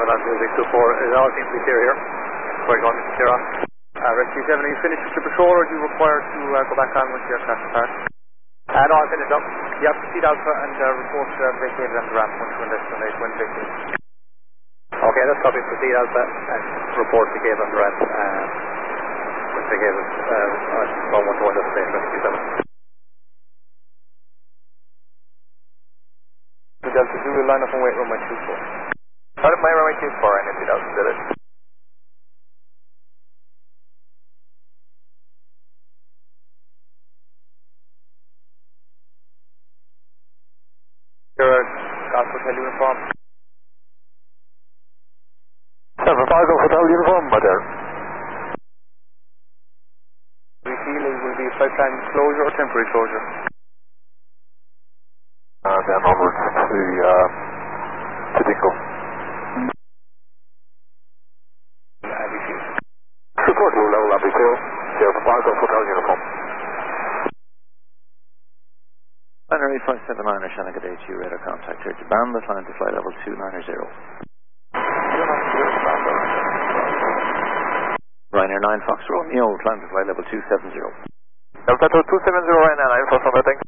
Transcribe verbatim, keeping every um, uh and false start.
on Music two four, it all seems to be clear here. Where are you going, clear on? Uh, Rescue seven, are you finished with your patrol or do you require to uh, go back on with your crash apart? Uh, no, I'm finished up. You have to proceed Alpha and uh, report uh, vacated on the ramp once you're in destination when vacated. Okay, that's copy. Proceed Alpha and report vacated on the ramp. Uh, when vacated, uh, on one to one destination, Rescue seven. Delta two will line up and wait runway two four. Line up my runway two four and if you don't, did it. Your Golf Hotel uniform. Seven five Golf Hotel uniform, my dear. We feel it will be a flight plan closure or temporary closure? Uh, then onwards to the, uh, to Dingle. Abbey Field. Report low level Abbey Field. Seven five Golf Hotel uniform. Liner eight five seven niner, Shannon H U, radar contact here to band the line to flight level two nine zero. Ryanair nine Fox Romeo, climb to flight level two seven zero. Delta two seven zero Ryanair nine Fox Romeo, thanks.